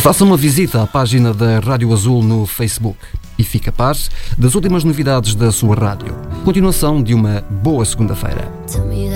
Faça uma visita à página da Rádio Azul no Facebook e fique a par das últimas novidades da sua rádio. Continuação de uma boa segunda-feira.